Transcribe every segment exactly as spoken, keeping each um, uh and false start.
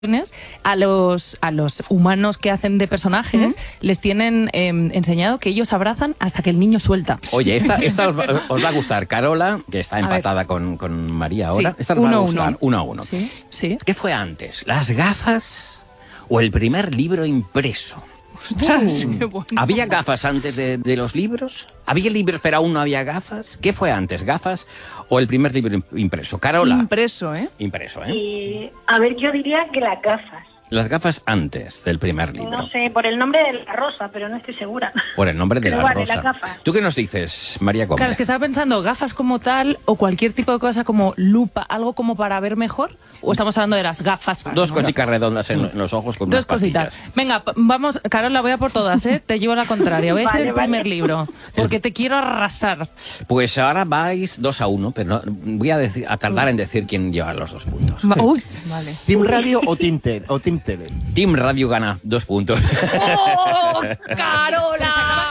a los, a los humanos que hacen de personajes, ¿Mm? les tienen eh, enseñado que ellos abrazan hasta que el niño suelta. Oye, esta, esta os, va, os va a gustar. Carola, que está empatada con, con María ahora, sí. esta os va a gustar. Uno. Uno a uno. ¿Sí? ¿Sí? ¿Qué fue antes? ¿Las gafas o el primer libro impreso? Uh. ¿Había gafas antes de, de los libros? ¿Había libros pero aún no había gafas? ¿Qué fue antes, gafas o el primer libro impreso? Carola. Impreso, ¿eh? Impreso, ¿eh? Y, a ver, yo diría que las gafas. Las gafas antes del primer libro. No sé, por el nombre de la rosa, pero no estoy segura. Por el nombre de pero la vale, rosa. Las gafas. ¿Tú qué nos dices, María Gómez? Claro, es que estaba pensando gafas como tal o cualquier tipo de cosa como lupa, algo como para ver mejor. ¿O estamos hablando de las gafas? Dos cositas redondas en, en los ojos con Dos unas cositas. patillas. Venga, vamos, Carola, voy a por todas, ¿eh? Te llevo la contraria. Voy a Vale, hacer el primer vale. libro, porque te quiero arrasar. Pues ahora vais dos a uno, pero no, voy a, decir, a tardar en decir quién lleva los dos puntos. Va- Uy, vale. ¿Team Radio o Team, Te o Team Tele? Team Radio gana dos puntos. ¡Oh, Carola!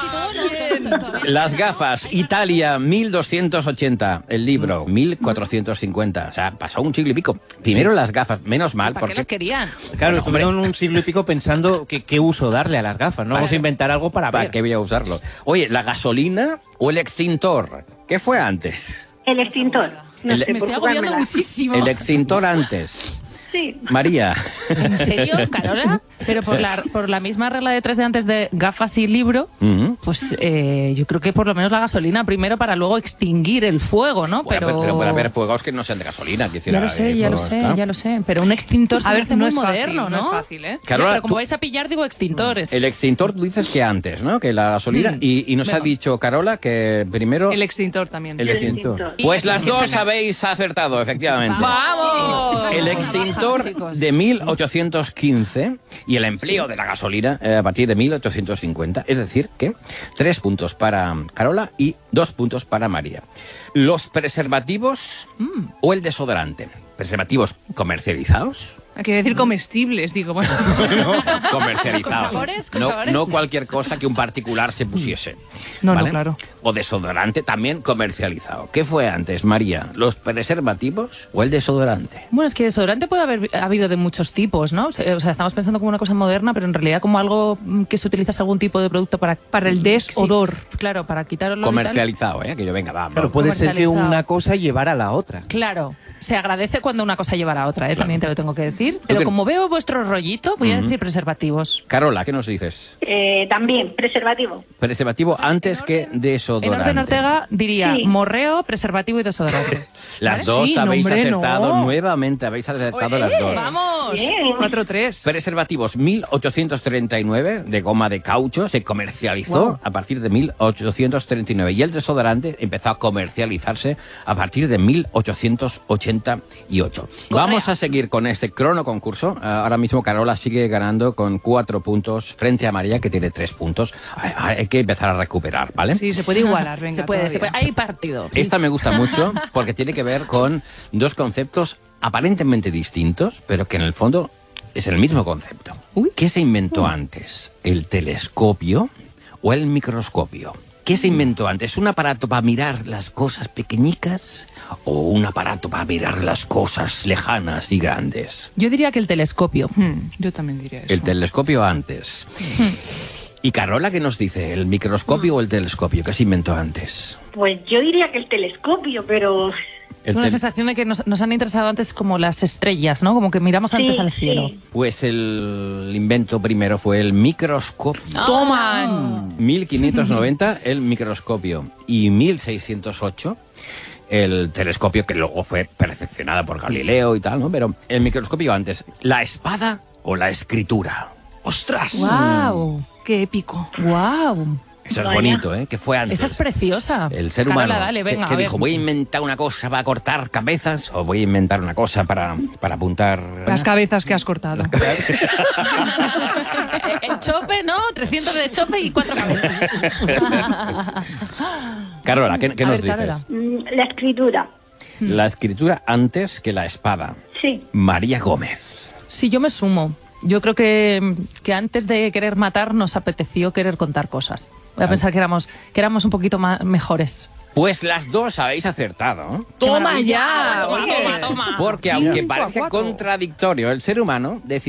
Las gafas, Italia, mil doscientos ochenta. El libro, mil cuatrocientos cincuenta. O sea, pasó un siglo y pico. Primero las gafas, menos mal, ¿Para qué porque... las querían? Claro, Bueno, estuvieron un siglo y pico pensando que, qué uso darle a las gafas, ¿no? Vamos a inventar algo para ¿Para ver. qué voy a usarlo? Oye, ¿la gasolina o el extintor? ¿Qué fue antes? El extintor. No El- sé, Me por estoy agobiando jugármela. muchísimo. El extintor antes. Sí. María. ¿En serio, Carola? Pero por la, por la misma regla de tres de antes de gafas y libro, Ujú. pues eh, yo creo que por lo menos la gasolina primero para luego extinguir el fuego, ¿no? Bueno, Pero, pero puede haber fuegos que no sean de gasolina. Que ya lo sé, ya lo sé, ya lo sé. Pero un extintor se A me ver, hace no muy es fácil, moderno, ¿no? no es fácil, ¿eh? Carola, Ya, pero como tú- vais a pillar, digo extintores. El extintor, tú dices que antes, ¿no? Que la gasolina. Y, y nos ha Venga. dicho Carola que primero... El extintor también. el El extintor. extintor. Pues las dos habéis acertado, efectivamente. ¡Vamos! El extintor Chicos. de mil ochocientos quince y el empleo de la gasolina eh, a partir de mil ochocientos cincuenta. Es decir, que tres puntos para Carola y dos puntos para María. ¿Los preservativos o el desodorante? ¿Preservativos comercializados? Quiere decir comestibles, digo. Bueno. Comercializados. ¿Con sabores? ¿Con no, sabores? no cualquier cosa que un particular se pusiese. No, no, ¿vale? claro. O desodorante también comercializado. ¿Qué fue antes, María? ¿Los preservativos o el desodorante? Bueno, es que desodorante puede haber habido de muchos tipos, ¿no? O sea, estamos pensando como una cosa moderna, pero en realidad como algo mm, que se utiliza algún tipo de producto para... Para el desodor. Sí, claro, para quitar olor y tal. Comercializado, ¿eh? Que yo venga, va. Claro, va. puede ser que Comercializado. una cosa llevara a la otra. Claro, se agradece cuando una cosa lleva a la otra, ¿eh? También te lo tengo que decir. Pero que- como veo vuestro rollito, voy a decir preservativos. Carola, ¿qué nos dices? Eh, también, preservativo. Preservativo antes que En desodorante. orden Ortega diría Sí. morreo, preservativo y desodorante. Las ¿Vale? dos Sí, no, habéis hombre, acertado no. nuevamente, habéis acertado las dos. ¡Vamos! Bien. cuatro tres. Preservativos mil ochocientos treinta y nueve de goma de caucho se comercializó Wow. a partir de mil ochocientos treinta y nueve y el desodorante empezó a comercializarse a partir de mil ochocientos ochenta y ocho. Vamos a seguir con este crono concurso. Ah, Ahora mismo Carola sigue ganando con cuatro puntos frente a María que tiene tres puntos. Hay, hay que empezar a recuperar, ¿vale? Sí, se puede igualar, venga. se puede, se todavía. puede. Hay partido. Esta me gusta mucho porque tiene que ver con dos conceptos aparentemente distintos, pero que en el fondo es el mismo concepto. Uy. ¿Qué se inventó antes? ¿El telescopio o el microscopio? ¿Qué se inventó antes? ¿Un aparato para mirar las cosas pequeñicas o un aparato para mirar las cosas lejanas y grandes? Yo diría que el telescopio. Hmm, yo también diría eso. El telescopio antes. ¿Y Carola qué nos dice? ¿El microscopio o el telescopio? ¿Qué se inventó antes? Pues yo diría que el telescopio, pero... El Una tel- sensación de que nos, nos han interesado antes como las estrellas, ¿no? Como que miramos antes Sí, al cielo. sí. Pues el invento primero fue el microscopio. ¡Toman! mil quinientos noventa el microscopio y mil seiscientos ocho el telescopio, que luego fue perfeccionado por Galileo y tal, ¿no? Pero el microscopio antes, ¿la espada o la escritura? ¡Ostras! ¡Wow! ¡Qué épico! ¡Wow! Eso es Vaya. bonito, ¿eh? Que fue antes. Esa es preciosa. El ser Carola, humano dale, que- venga, que, a ver. dijo, voy a inventar una cosa para cortar cabezas o voy a inventar una cosa para, para apuntar... Las cabezas que has cortado. El chope, ¿no? trescientos de chope y cuatro cabezas. Carola, ¿qué, qué A nos ver, Carola. dices? mm, La escritura. La escritura antes que la espada. Sí. María Gómez. Sí, yo me sumo. Yo creo que, que antes de querer matar nos apeteció querer contar cosas. Voy a Ah. pensar que éramos, que éramos un poquito más mejores. Pues las dos habéis acertado. Toma ya. Toma, oye. toma, toma. Porque aunque Cinco a parece cuatro. contradictorio, el ser humano decide